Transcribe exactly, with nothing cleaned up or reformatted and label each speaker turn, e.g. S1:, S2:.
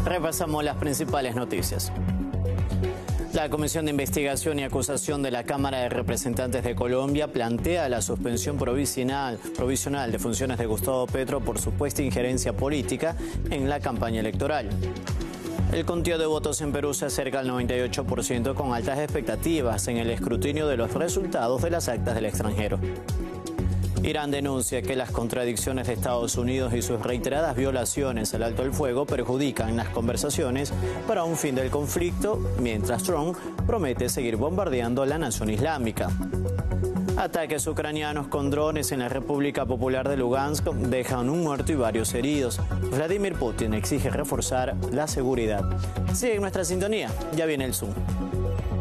S1: Repasamos las principales noticias. La Comisión de Investigación y Acusación de la Cámara de Representantes de Colombia plantea la suspensión provisional, provisional de funciones de Gustavo Petro por supuesta injerencia política en la campaña electoral. El conteo de votos en Perú se acerca al noventa y ocho por ciento con altas expectativas en el escrutinio de los resultados de las actas del extranjero. Irán denuncia que las contradicciones de Estados Unidos y sus reiteradas violaciones al alto el fuego perjudican las conversaciones para un fin del conflicto, mientras Trump promete seguir bombardeando la nación islámica. Ataques ucranianos con drones en la República Popular de Lugansk dejan un muerto y varios heridos. Vladimir Putin exige reforzar la seguridad. Sigue en nuestra sintonía, ya viene el Zoom.